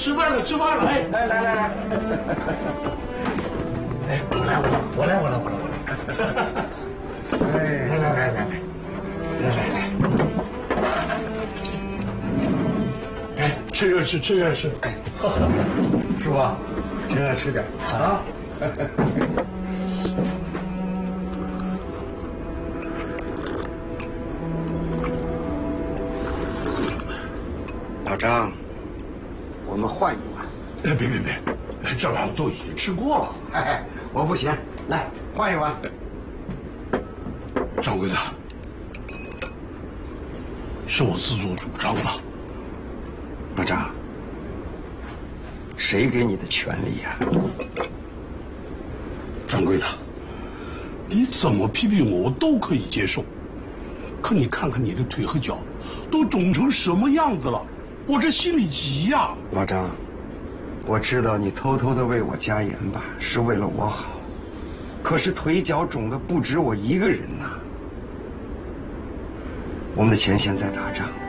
吃饭了，吃饭了！哎， 来。哎，我来。哎，来。 哎，吃热吃。哎， 师傅，请让吃点啊。老张，我们换一碗。 哎，别，这碗我都已经吃过了。 哎，我不行，来换一碗。 掌柜的，是我自作主张的。 老张，谁给你的权利呀？ 掌柜的，你怎么批评我都可以接受，可你看看你的腿和脚，都肿成什么样子了，我这心里急呀！ 老张，我知道你偷偷的为我加盐吧，是为了我好，可是腿脚肿的不止我一个人呐。我们的前线在打仗，